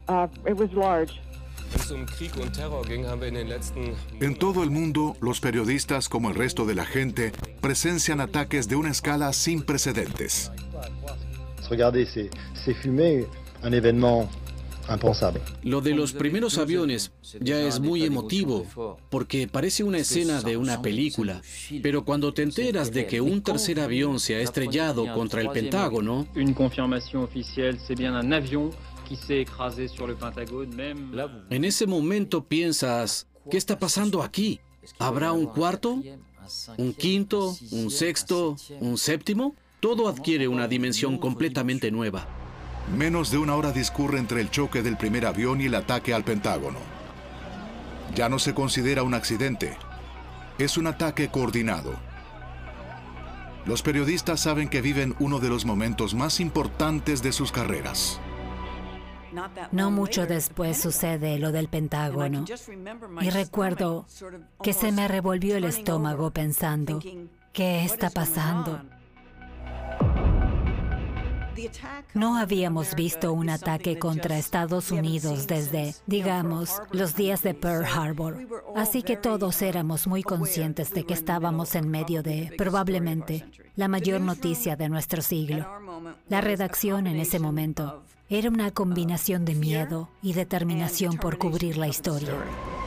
It was large. En todo el mundo, los periodistas, como el resto de la gente, presencian ataques de una escala sin precedentes. Regardez ces fumées, un événement impensable. Lo de los primeros aviones ya es muy emotivo, porque parece una escena de una película. Pero cuando te enteras de que un tercer avión se ha estrellado contra el Pentágono... Une confirmation officielle, c'est bien un avión qui s'est écrasé sur le Pentagone, même... En ese momento piensas, ¿qué está pasando aquí? ¿Habrá un cuarto? ¿Un quinto? ¿Un sexto? ¿Un séptimo? Todo adquiere una dimensión completamente nueva. Menos de una hora discurre entre el choque del primer avión y el ataque al Pentágono. Ya no se considera un accidente. Es un ataque coordinado. Los periodistas saben que viven uno de los momentos más importantes de sus carreras. No mucho después sucede lo del Pentágono. Y recuerdo que se me revolvió el estómago pensando, ¿qué está pasando? No habíamos visto un ataque contra Estados Unidos desde, digamos, los días de Pearl Harbor. Así que todos éramos muy conscientes de que estábamos en medio de, probablemente, la mayor noticia de nuestro siglo. La redacción en ese momento era una combinación de miedo y determinación por cubrir la historia.